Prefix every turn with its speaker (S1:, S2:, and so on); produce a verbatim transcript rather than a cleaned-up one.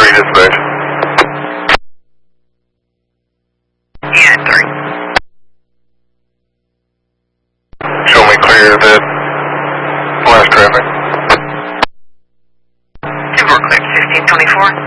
S1: three dispatch.
S2: Unit three.
S1: Show me clear of that last traffic.
S2: Two four clear, fifteen twenty-four.